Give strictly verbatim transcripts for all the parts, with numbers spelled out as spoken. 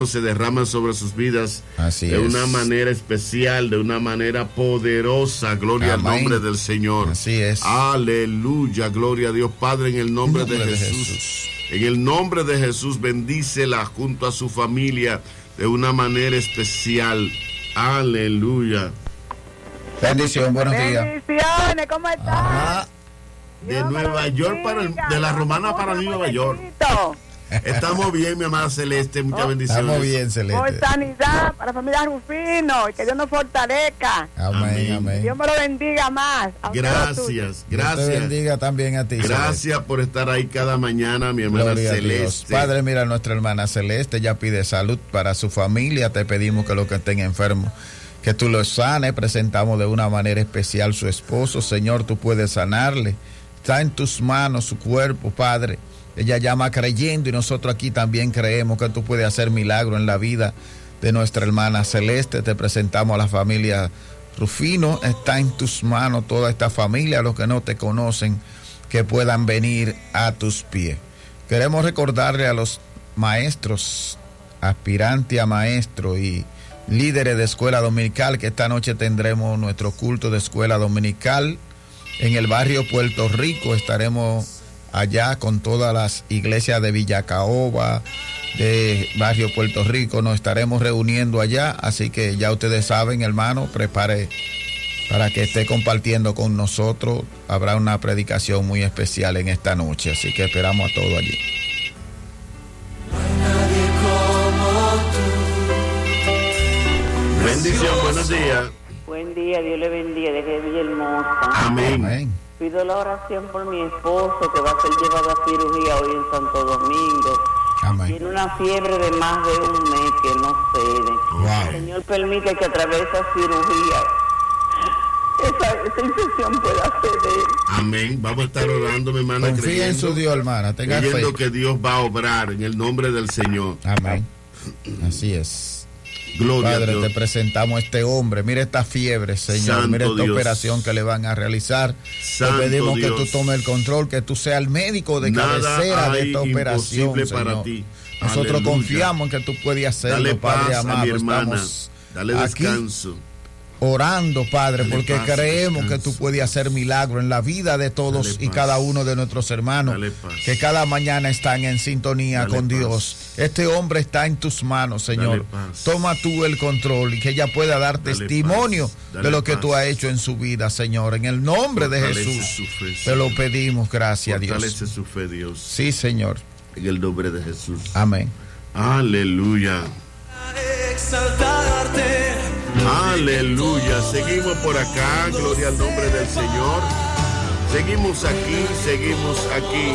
se derraman sobre sus vidas. Así de es. una manera especial, de una manera poderosa. Gloria Amén. al nombre del Señor. Así es. Aleluya, gloria a Dios Padre, en el nombre, En el nombre de, de Jesús. Jesús. En el nombre de Jesús, bendícela junto a su familia de una manera especial. Aleluya. Bendición, buenos días. Bendiciones, ¿cómo estás? Ajá. De Dios me Nueva lo York para el, bendiga. de la Romana para Nueva York. Muchachito. Estamos bien, mi amada Celeste, muchas bendiciones. Estamos bien, Por Celeste. sanidad para la familia Rufino y que Dios nos fortalezca. Amén, Amén. amén. Dios me lo bendiga más. A usted lo suyo. Gracias, Dios te gracias. bendiga también a ti, Celeste. Gracias por estar ahí cada mañana, mi hermana Gloria a Dios. Celeste. Padre, mira, nuestra hermana Celeste ya pide salud para su familia. Te pedimos que los que estén enfermos, que tú los sanes. Presentamos de una manera especial su esposo. Señor, tú puedes sanarle. Está en tus manos su cuerpo, Padre. Ella llama creyendo y nosotros aquí también creemos que tú puedes hacer milagro en la vida de nuestra hermana Celeste. Te presentamos a la familia Rufino. Está en tus manos toda esta familia, los que no te conocen, que puedan venir a tus pies. Queremos recordarle a los maestros, aspirantes a maestro y líderes de escuela dominical que esta noche tendremos nuestro culto de escuela dominical en el barrio Puerto Rico. Estaremos allá con todas las iglesias de Villacaoba, de barrio Puerto Rico. Nos estaremos reuniendo allá, así que ya ustedes saben, hermano, prepare para que esté compartiendo con nosotros. Habrá una predicación muy especial en esta noche, así que esperamos a todos allí. Bendición, buenos días. Buen día, Dios le bendiga desde Villahermosa. Amén. Amén. Pido la oración por mi esposo que va a ser llevado a cirugía hoy en Santo Domingo. Amén. Tiene una fiebre de más de un mes que no cede. Wow. El Señor permite que a través de esa cirugía esa, esa infección pueda ceder. Amén. Vamos a estar orando, mi hermana, Confía en creyendo, su Dios, hermana. Tenga creyendo fe. que Dios va a obrar en el nombre del Señor. Amén. Así es. Gloria a Padre, Dios. te presentamos a este hombre. Mira esta fiebre, Señor. Santo Mira esta Dios. operación que le van a realizar. Santo te pedimos Dios. que tú tomes el control, que tú seas el médico de Nada cabecera de hay esta operación, imposible Señor. para ti. Nosotros Aleluya. confiamos en que tú puedes hacerlo, Dale Padre paz amado. a mi hermana. Estamos Dale aquí descanso. orando, Padre, Dale porque paz, creemos descanso. que tú puedes hacer milagro en la vida de todos Dale y paz. cada uno de nuestros hermanos Dale paz. que cada mañana están en sintonía Dale con paz. Dios. Este hombre está en tus manos, Señor. Dale paz. Toma tú el control y que ella pueda dar Dale testimonio paz. Dale de lo que paz. tú has hecho en su vida, Señor. En el nombre de Fortalece Jesús su fe, te lo Señor. pedimos, gracias a Dios. Fortalece su fe, Dios. Sí, Señor. En el nombre de Jesús. Amén. Aleluya. Exaltarte. Aleluya. Seguimos por acá. Gloria al nombre del Señor. Seguimos aquí. Seguimos aquí.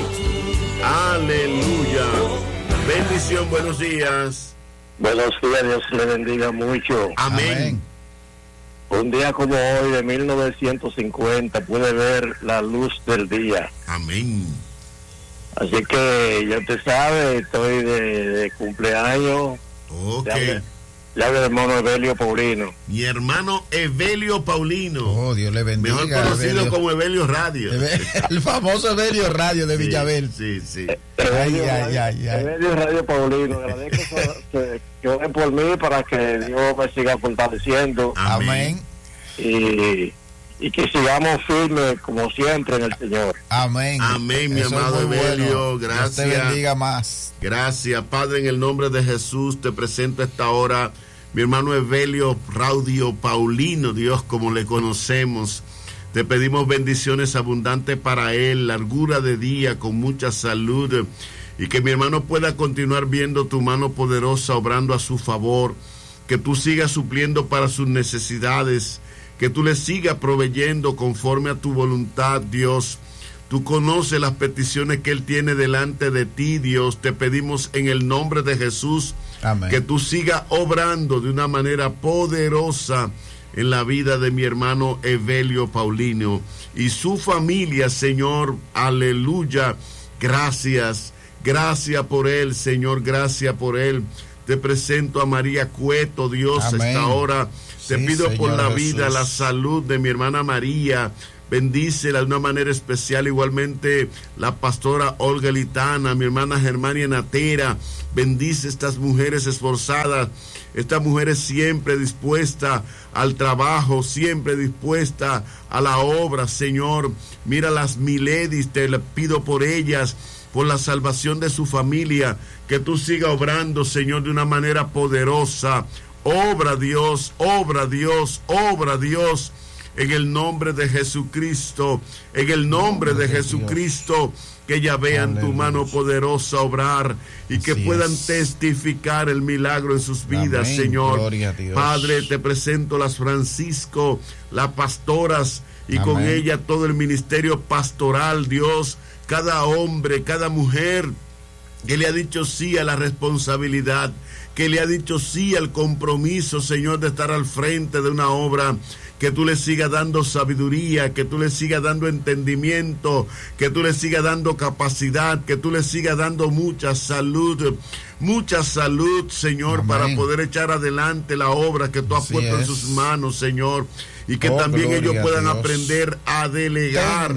Aleluya. Bendición. Buenos días. Buenos días, Dios le bendiga mucho. Amén. Amén. Un día como hoy de mil novecientos cincuenta pude ver la luz del día. Amén. Así que ya usted sabe, estoy de, de cumpleaños. Ok. Ya, ya de hermano Evelio Paulino. Mi hermano Evelio Paulino. Oh, Dios le bendiga. Mejor conocido Evelio. como Evelio Radio. El famoso Evelio Radio de Sí, Villabel. Sí, sí. Evelio, ay, Radio, ay, ay. Evelio Radio Paulino. Agradezco que, que oren por mí para que Dios me siga fortaleciendo Amén. y, y que sigamos firmes como siempre en el Señor. Amén. Amén, mi Eso es amado muy Evelio. Dios Gracias. te bendiga más. Gracias, Padre, en el nombre de Jesús te presento a esta hora mi hermano Evelio Radio Paulino, Dios, como le conocemos. Te pedimos bendiciones abundantes para él, largura de día, con mucha salud, y que mi hermano pueda continuar viendo tu mano poderosa obrando a su favor, que tú sigas supliendo para sus necesidades, que tú le sigas proveyendo conforme a tu voluntad, Dios. Tú conoces las peticiones que él tiene delante de ti, Dios. Te pedimos en el nombre de Jesús Amén. que tú sigas obrando de una manera poderosa en la vida de mi hermano Evelio Paulino y su familia, Señor. Aleluya. Gracias. Gracias por él, Señor. Gracias por él. Te presento a María Cueto, Dios, Amén. esta hora. Te Sí, pido por Señor la Jesús. vida, la salud de mi hermana María. bendícela de una manera especial, igualmente la pastora Olga Litana, mi hermana Germania Natera, bendice estas mujeres esforzadas, estas mujeres siempre dispuestas al trabajo, siempre dispuestas a la obra, Señor. Mira las Miledis, te pido por ellas, por la salvación de su familia, que tú sigas obrando, Señor, de una manera poderosa. Obra, Dios, obra, Dios, obra, Dios, en el nombre de Jesucristo, en el nombre de Jesucristo, que ya vean tu mano poderosa obrar y que puedan testificar el milagro en sus vidas, Señor. Padre, te presento las Francisco, las pastoras, y con ella todo el ministerio pastoral, Dios, cada hombre, cada mujer que le ha dicho sí a la responsabilidad, que le ha dicho sí al compromiso, Señor, de estar al frente de una obra. Que tú le sigas dando sabiduría, que tú le sigas dando entendimiento, que tú le sigas dando capacidad, que tú le sigas dando mucha salud, mucha salud, Señor, Amén. Para poder echar adelante la obra que tú has Así puesto es. En sus manos, Señor. Y que oh, también ellos puedan a aprender a delegar,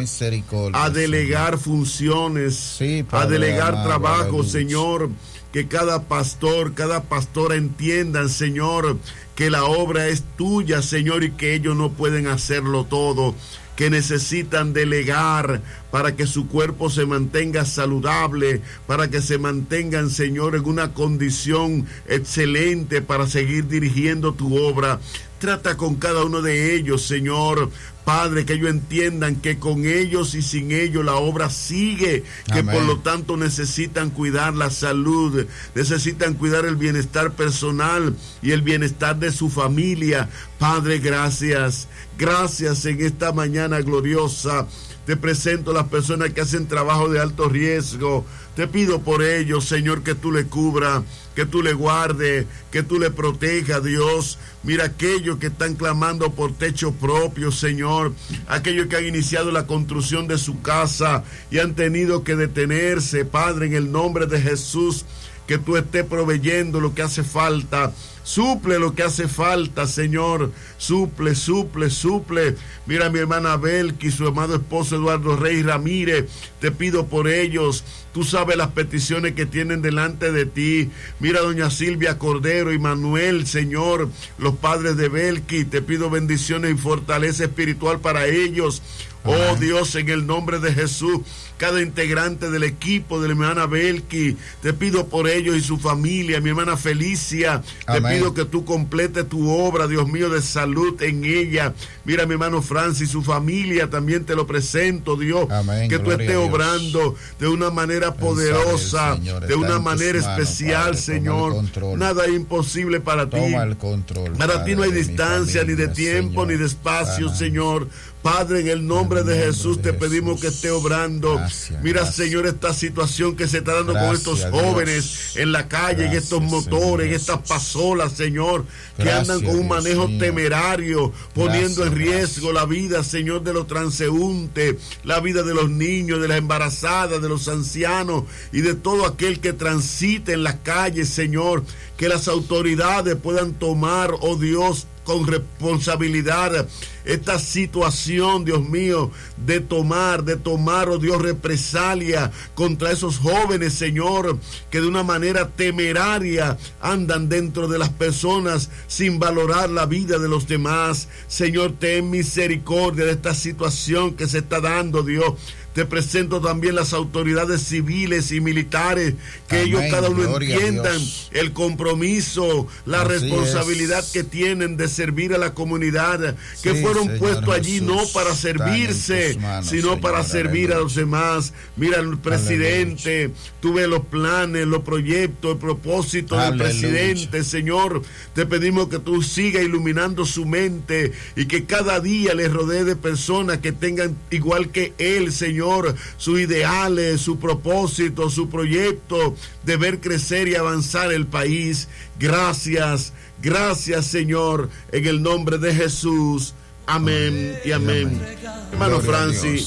a delegar Señor. Funciones, sí, a delegar amado, trabajo, Señor. Que cada pastor, cada pastora entiendan, Señor, que la obra es tuya, Señor, y que ellos no pueden hacerlo todo, que necesitan delegar para que su cuerpo se mantenga saludable, para que se mantengan, Señor, en una condición excelente para seguir dirigiendo tu obra. Trata con cada uno de ellos, Señor. Padre, que ellos entiendan que con ellos y sin ellos la obra sigue, que Amén. Por lo tanto necesitan cuidar la salud, necesitan cuidar el bienestar personal y el bienestar de su familia. Padre, gracias, gracias en esta mañana gloriosa. Te presento a las personas que hacen trabajo de alto riesgo. Te pido por ellos, Señor, que tú le cubras, que tú le guardes, que tú le protejas, Dios. Mira aquellos que están clamando por techo propio, Señor. Aquellos que han iniciado la construcción de su casa y han tenido que detenerse, Padre, en el nombre de Jesús. Que tú estés proveyendo lo que hace falta. Suple lo que hace falta, Señor. Suple, suple, suple. Mira a mi hermana Belki, su amado esposo Eduardo Rey Ramírez. Te pido por ellos. Tú sabes las peticiones que tienen delante de ti. Mira a doña Silvia Cordero y Manuel, Señor, los padres de Belki. Te pido bendiciones y fortaleza espiritual para ellos. Oh Dios, en el nombre de Jesús, cada integrante del equipo de la hermana Belki, te pido por ellos y su familia, mi hermana Felicia, Amén. Te pido que tú completes tu obra, Dios mío, de salud en ella. Mira mi hermano Francis y su familia, también te lo presento, Dios, Amén. Que tú estés obrando de una manera poderosa, Señor, de una manera manos, especial, Padre, Señor. Nada es imposible para toma ti. El control, para Padre, ti no hay de distancia, familia, ni de tiempo, Señor, ni de espacio, Padre. Señor. Padre, en el nombre de Jesús te pedimos que esté obrando. Gracias, Mira, gracias. Señor, esta situación que se está dando gracias, con estos jóvenes Dios. En la calle, gracias, en estos motores, en estas pasolas, Señor, que gracias, andan con un manejo Dios temerario, poniendo gracias, en riesgo gracias. La vida, Señor, de los transeúntes, la vida de los niños, de las embarazadas, de los ancianos y de todo aquel que transite en las calles, Señor. Que las autoridades puedan tomar, oh Dios, con responsabilidad esta situación, Dios mío, de tomar, de tomar, oh Dios, represalia contra esos jóvenes, Señor, que de una manera temeraria andan dentro de las personas sin valorar la vida de los demás. Señor, ten misericordia de esta situación que se está dando, Dios. Te presento también las autoridades civiles y militares, que Amén. Ellos cada uno Gloria entiendan el compromiso, la Así responsabilidad es. Que tienen de servir a la comunidad, que sí, fueron Señor puestos allí Jesús, no para servirse, manos, sino Señor, para servir aleluya. A los demás. Mira el presidente, aleluya. Tú ves los planes, los proyectos, el propósito aleluya. Del presidente, Señor. Te pedimos que tú sigas iluminando su mente y que cada día le rodee de personas que tengan igual que él, Señor. Señor, sus ideales, su propósito, su proyecto de ver crecer y avanzar el país. Gracias, gracias, Señor, en el nombre de Jesús. Amén y amén. amén. Hermano Francis,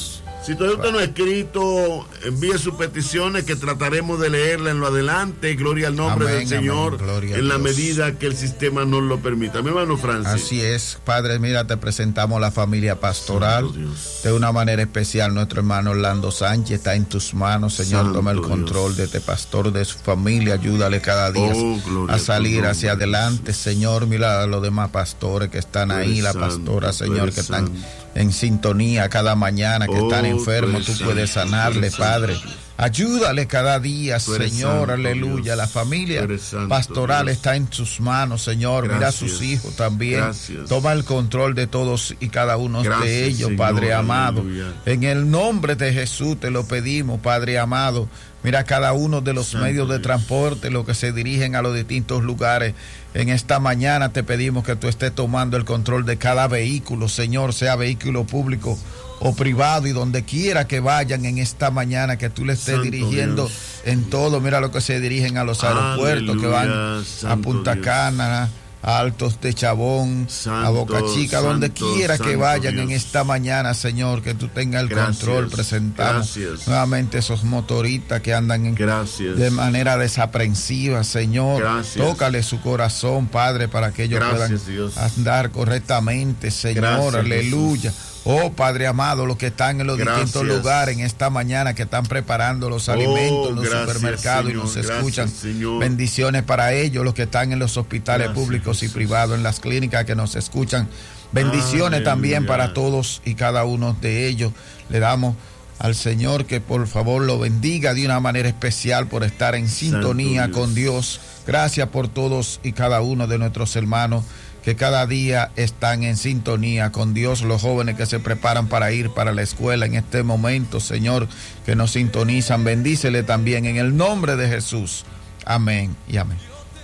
Si todavía usted no ha escrito, envíe sus peticiones que trataremos de leerla en lo adelante. Gloria al nombre Amén, del Señor, amén, en la medida que el sistema nos lo permita. Mi hermano Francis. Así es, Padre, mira, te presentamos la familia pastoral. De una manera especial, nuestro hermano Orlando Sánchez está en tus manos, Señor. Santo toma el control Dios. De este pastor, de su familia, ayúdale cada día oh, a salir hacia adelante, Señor. Mira a los demás pastores que están ahí, la pastora, Señor, que están en sintonía cada mañana, que oh, están enfermos, tú, tú puedes sanarle, Padre. Ayúdale cada día, Señor, santo, aleluya. Dios. La familia santo, pastoral Dios. Está en tus manos, Señor. Gracias. Mira a sus hijos también. Gracias. Toma el control de todos y cada uno Gracias, de ellos, Señor, Padre amado. Aleluya. En el nombre de Jesús te lo pedimos, Padre amado. Mira cada uno de los santo medios de Dios. Transporte, los que se dirigen a los distintos lugares. En esta mañana te pedimos que tú estés tomando el control de cada vehículo, Señor, sea vehículo público o privado, y donde quiera que vayan en esta mañana, que tú le estés Santo dirigiendo Dios. En todo. Mira lo que se dirigen a los aeropuertos, Aleluya, que van Santo a Punta Dios. Cana, a Altos de Chabón, Santo, a Boca Chica, Santo, donde quiera Santo que vayan Dios. En esta mañana, Señor, que tú tengas el Gracias. Control. Presentamos Gracias. Nuevamente esos motoristas que andan en, de manera desaprensiva, Señor. Gracias. Tócale su corazón, Padre, para que ellos Gracias, puedan Dios. Andar correctamente, Señor. Gracias, aleluya. Jesús. Oh, Padre amado, los que están en los gracias. Distintos lugares en esta mañana, que están preparando los alimentos oh, en los gracias, supermercados, Señor, y nos escuchan. Gracias, bendiciones para ellos, los que están en los hospitales gracias, públicos Jesús. Y privados, en las clínicas que nos escuchan. Bendiciones Aleluya. También para todos y cada uno de ellos. Le damos al Señor que por favor lo bendiga de una manera especial por estar en sintonía Dios. Con Dios. Gracias por todos y cada uno de nuestros hermanos que cada día están en sintonía con Dios, los jóvenes que se preparan para ir para la escuela en este momento, Señor, que nos sintonizan. Bendícele también en el nombre de Jesús. Amén y amén.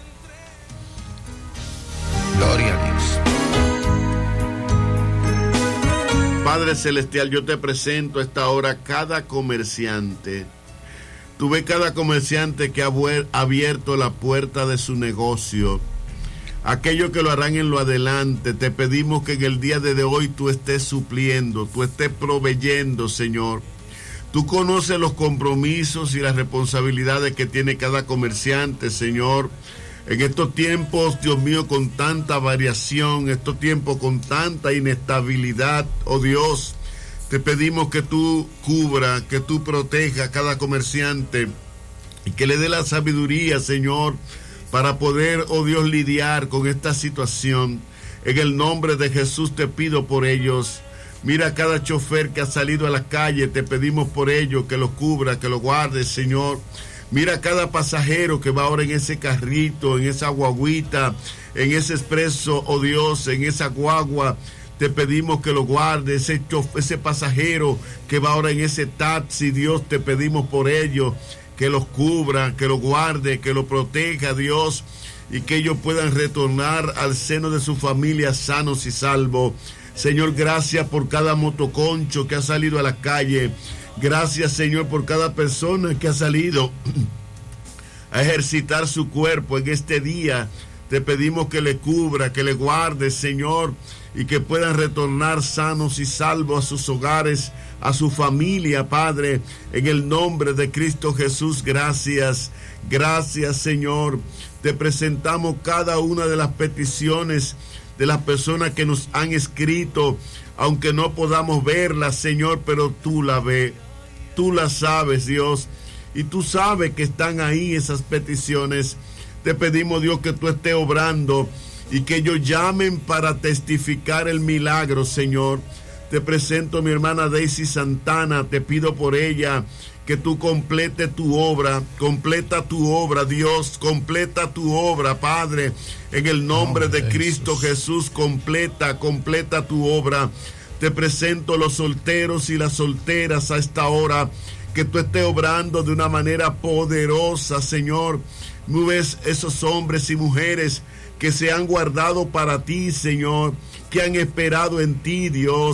Gloria a Dios. Padre Celestial, yo te presento a esta hora cada comerciante. Tú ves cada comerciante que ha abierto la puerta de su negocio. Aquellos que lo harán en lo adelante, te pedimos que en el día de hoy tú estés supliendo, tú estés proveyendo, Señor. Tú conoces los compromisos y las responsabilidades que tiene cada comerciante, Señor. En estos tiempos, Dios mío, con tanta variación, estos tiempos con tanta inestabilidad, oh Dios, te pedimos que tú cubra, que tú proteja a cada comerciante y que le dé la sabiduría, Señor, para poder, oh Dios, lidiar con esta situación. En el nombre de Jesús te pido por ellos. Mira a cada chofer que ha salido a la calle, te pedimos por ellos que lo cubra, que lo guarde, Señor. Mira a cada pasajero que va ahora en ese carrito, en esa guaguita, en ese expreso, oh Dios, en esa guagua. Te pedimos que lo guarde, ese, chofer, ese pasajero que va ahora en ese taxi, Dios, te pedimos por ellos. Que los cubra, que los guarde, que los proteja, Dios, y que ellos puedan retornar al seno de su familia sanos y salvos. Señor, gracias por cada motoconcho que ha salido a la calle. Gracias, Señor, por cada persona que ha salido a ejercitar su cuerpo en este día. Te pedimos que le cubra, que le guarde, Señor, y que puedan retornar sanos y salvos a sus hogares, a su familia, Padre, en el nombre de Cristo Jesús. Gracias, gracias, Señor. Te presentamos cada una de las peticiones de las personas que nos han escrito, aunque no podamos verlas, Señor, pero tú la ves, tú la sabes, Dios, y tú sabes que están ahí esas peticiones. Te pedimos, Dios, que tú estés obrando y que ellos llamen para testificar el milagro, Señor. Te presento a mi hermana Daisy Santana, te pido por ella que tú complete tu obra, completa tu obra, Dios, completa tu obra, Padre, en el nombre, nombre de Cristo Jesús. Jesús, completa, completa tu obra. Te presento a los solteros y las solteras a esta hora, que tú estés obrando de una manera poderosa, Señor. Tú ves esos hombres y mujeres que se han guardado para ti, Señor, que han esperado en ti, Dios.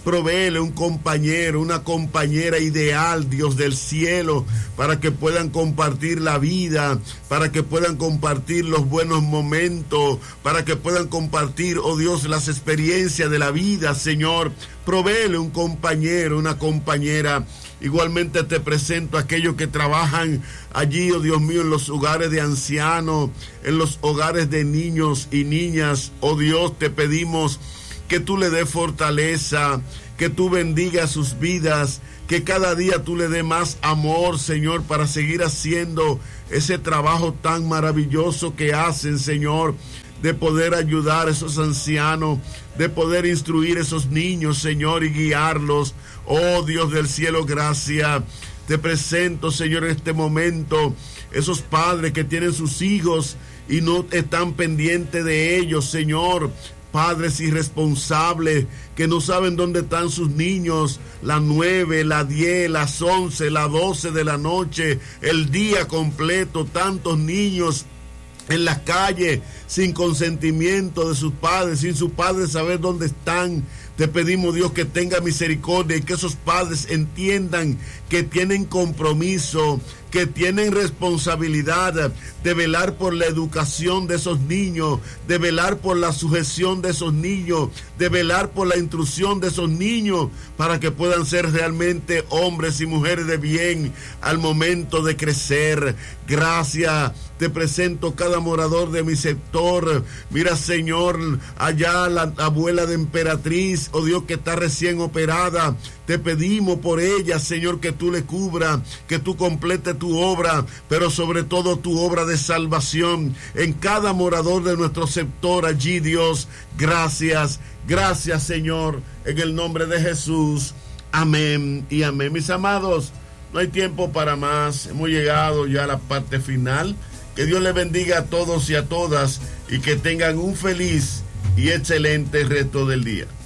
Provéele un compañero, una compañera ideal, Dios del cielo, para que puedan compartir la vida, para que puedan compartir los buenos momentos, para que puedan compartir, oh Dios, las experiencias de la vida, Señor. Provéele un compañero, una compañera. Igualmente te presento a aquellos que trabajan allí, oh Dios mío, en los hogares de ancianos, en los hogares de niños y niñas. Oh Dios, te pedimos que tú le des fortaleza, que tú bendigas sus vidas, que cada día tú le des más amor, Señor, para seguir haciendo ese trabajo tan maravilloso que hacen, Señor, de poder ayudar a esos ancianos, de poder instruir a esos niños, Señor, y guiarlos. Oh Dios del cielo, gracias. Te presento, Señor, en este momento, esos padres que tienen sus hijos y no están pendientes de ellos, Señor. Padres irresponsables que no saben dónde están sus niños, las nueve, las diez, las once, las doce de la noche, el día completo, tantos niños en las calles sin consentimiento de sus padres, sin sus padres saber dónde están. Te pedimos, Dios, que tenga misericordia y que esos padres entiendan que tienen compromiso, que tienen responsabilidad de velar por la educación de esos niños, de velar por la sujeción de esos niños, de velar por la instrucción de esos niños, para que puedan ser realmente hombres y mujeres de bien al momento de crecer. Gracias. Te presento cada morador de mi sector. Mira, Señor, allá la abuela de Emperatriz, oh Dios, que está recién operada. Te pedimos por ella, Señor, que tú le cubras, que tú completes tu obra, pero sobre todo tu obra de salvación en cada morador de nuestro sector allí, Dios. Gracias, gracias, Señor, en el nombre de Jesús. Amén y amén. Mis amados, no hay tiempo para más. Hemos llegado ya a la parte final. Que Dios les bendiga a todos y a todas y que tengan un feliz y excelente resto del día.